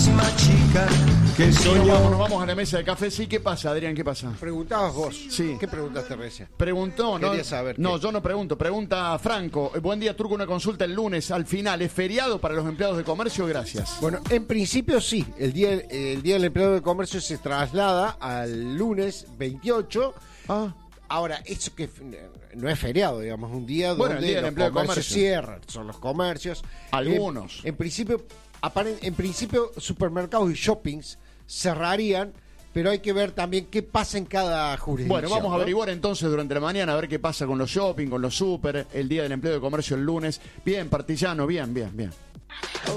misma chica que soñó. Nos vamos a la mesa de café. Sí, ¿qué pasa, Adrián? ¿Qué pasa? Preguntabas vos. Sí. ¿Qué preguntaste recién? Preguntó, ¿no? Quería saber No, qué. yo no pregunto. Pregunta Franco. Buen día, Turco. Una consulta el lunes. Al final, ¿es feriado para los empleados de comercio? Gracias. Bueno, en principio sí. El día del empleado de comercio se traslada al lunes 28. Ahora, eso que no es feriado, digamos, un día Bueno, donde el día del los empleo de comercios comercio. cierran, son los comercios. Algunos. En principio, supermercados y shoppings cerrarían, pero hay que ver también qué pasa en cada jurisdicción. Bueno, vamos a ¿no? averiguar entonces durante la mañana a ver qué pasa con los shopping, con los super, el día del empleo de comercio el lunes. Bien, Partillano, bien.